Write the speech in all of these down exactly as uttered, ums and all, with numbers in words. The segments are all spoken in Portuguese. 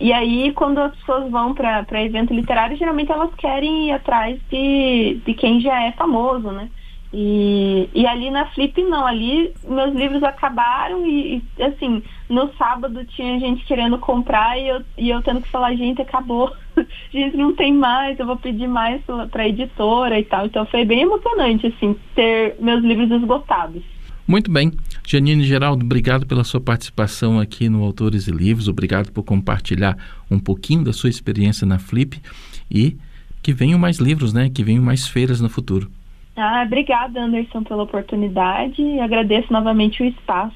E aí, quando as pessoas vão para evento literário, geralmente elas querem ir atrás de, de quem já é famoso, né? E, e ali na Flip, não. Ali, meus livros acabaram e, e, assim, no sábado tinha gente querendo comprar e eu, e eu tendo que falar, gente, acabou. Gente, não tem mais, eu vou pedir mais para a editora e tal. Então, foi bem emocionante, assim, ter meus livros esgotados. Muito bem. Janine Geraldo, obrigado pela sua participação aqui no Autores e Livros, obrigado por compartilhar um pouquinho da sua experiência na Flip e que venham mais livros, né? Que venham mais feiras no futuro. Ah, obrigada, Anderson, pela oportunidade e agradeço novamente o espaço.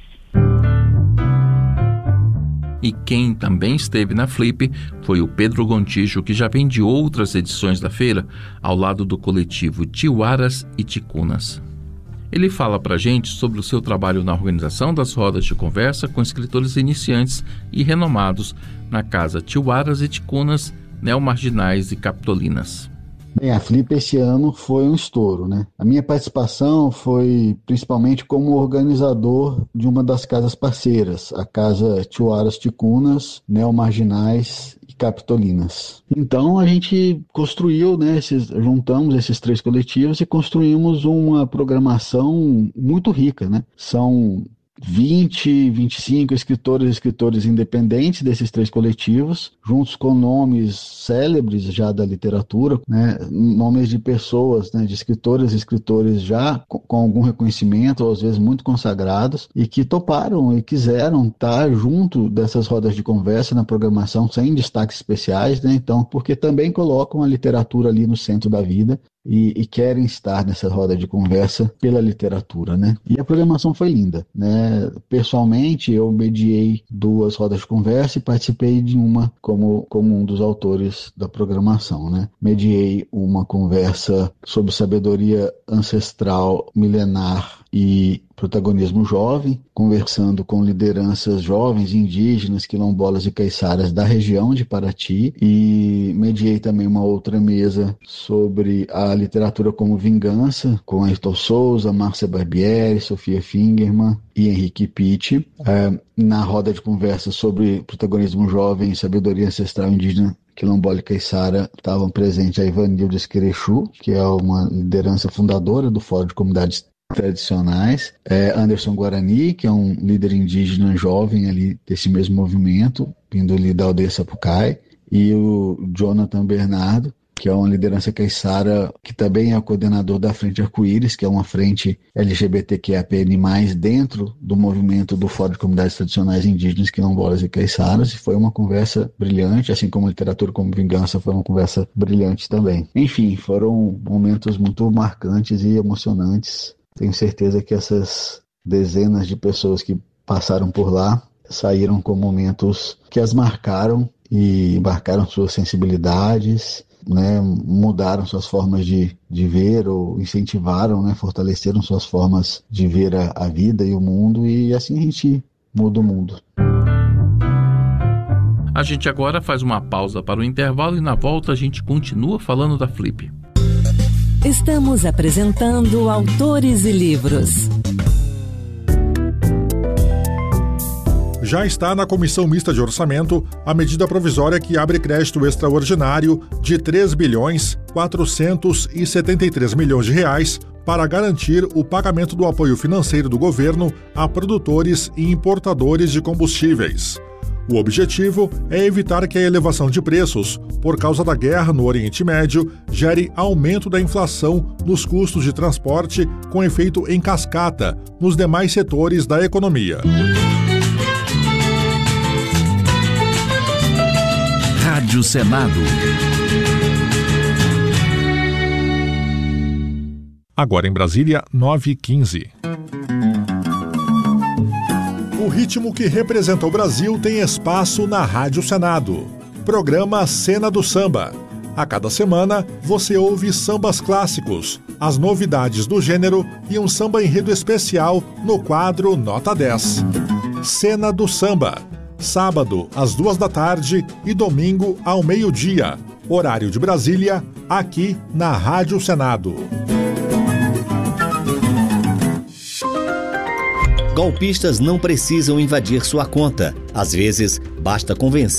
E quem também esteve na Flip foi o Pedro Gontijo, que já vem de outras edições da feira, ao lado do coletivo Tiwaras e Ticunas. Ele fala pra gente sobre o seu trabalho na organização das rodas de conversa com escritores iniciantes e renomados na Casa Tiwaras e Ticunas, Neomarginais e Capitolinas. Bem, a Flip esse ano foi um estouro, né? A minha participação foi principalmente como organizador de uma das casas parceiras, a Casa Tiwaras Ticunas, Neomarginais e Capitolinas. Então a gente construiu, né, esses, juntamos esses três coletivos e construímos uma programação muito rica, né? São vinte, vinte e cinco escritores e escritores independentes desses três coletivos, juntos com nomes célebres já da literatura, né, nomes de pessoas, né, de escritores e escritores já com, com algum reconhecimento, ou às vezes muito consagrados, e que toparam e quiseram estar junto dessas rodas de conversa na programação sem destaques especiais, né, então, porque também colocam a literatura ali no centro da vida. E, e querem estar nessa roda de conversa pela literatura, né? E a programação foi linda, né? Pessoalmente, eu mediei duas rodas de conversa e participei de uma como, como um dos autores da programação, né? Mediei uma conversa sobre sabedoria ancestral milenar e protagonismo jovem, conversando com lideranças jovens, indígenas, quilombolas e caiçaras da região de Paraty, e mediei também uma outra mesa sobre a literatura como vingança, com Ayrton Souza, Márcia Barbieri, Sofia Fingerman e Henrique Pitti. É, na roda de conversa sobre protagonismo jovem e sabedoria ancestral indígena quilombola e caiçara, estavam presentes a Ivanildo Esquerechu, que é uma liderança fundadora do Fórum de Comunidades Tradicionais, é Anderson Guarani, que é um líder indígena jovem ali desse mesmo movimento, vindo ali da aldeia Sapucai, e o Jonathan Bernardo, que é uma liderança caiçara, que também é o coordenador da Frente Arco-Íris, que é uma frente L G B T Q I A P N mais, dentro do movimento do Fórum de Comunidades Tradicionais Indígenas, Quilombolas e Caiçaras, e foi uma conversa brilhante, assim como Literatura como Vingança foi uma conversa brilhante também. Enfim, foram momentos muito marcantes e emocionantes. Tenho certeza que essas dezenas de pessoas que passaram por lá saíram com momentos que as marcaram e marcaram suas sensibilidades, né, mudaram suas formas de, de ver ou incentivaram, né, fortaleceram suas formas de ver a, a vida e o mundo, e assim a gente muda o mundo. A gente agora faz uma pausa para o intervalo e na volta a gente continua falando da Flip. Estamos apresentando Autores e Livros. Já está na Comissão Mista de Orçamento a medida provisória que abre crédito extraordinário de três bilhões quatrocentos e setenta e três milhões de reais para garantir o pagamento do apoio financeiro do governo a produtores e importadores de combustíveis. O objetivo é evitar que a elevação de preços, por causa da guerra no Oriente Médio, gere aumento da inflação nos custos de transporte com efeito em cascata nos demais setores da economia. Rádio Senado. Agora em Brasília, nove e quinze. O ritmo que representa o Brasil tem espaço na Rádio Senado. Programa Cena do Samba. A cada semana, você ouve sambas clássicos, as novidades do gênero e um samba enredo especial no quadro Nota dez. Cena do Samba. Sábado, às duas da tarde e domingo, ao meio-dia. Horário de Brasília, aqui na Rádio Senado. Golpistas não precisam invadir sua conta. Às vezes, basta convencer